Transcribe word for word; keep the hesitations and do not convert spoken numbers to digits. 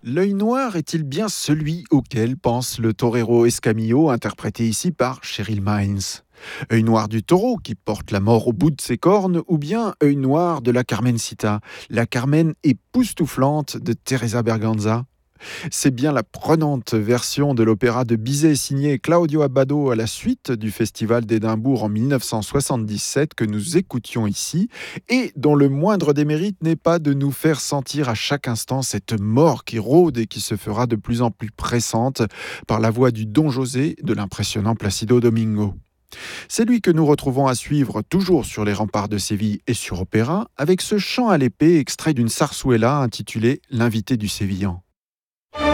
L'œil noir est-il bien celui auquel pense le torero Escamillo, interprété ici par Cheryl Mines? Œil noir du taureau qui porte la mort au bout de ses cornes, ou bien œil noir de la Carmencita, la Carmen époustouflante de Teresa Berganza? C'est bien la prenante version de l'opéra de Bizet signé Claudio Abbado à la suite du Festival d'Édimbourg en mille neuf cent soixante-dix-sept que nous écoutions ici et dont le moindre des mérites n'est pas de nous faire sentir à chaque instant cette mort qui rôde et qui se fera de plus en plus pressante par la voix du Don José de l'impressionnant Placido Domingo. C'est lui que nous retrouvons à suivre toujours sur les remparts de Séville et sur Opéra avec ce chant à l'épée extrait d'une sarsuela intitulée L'invité du Sévillan.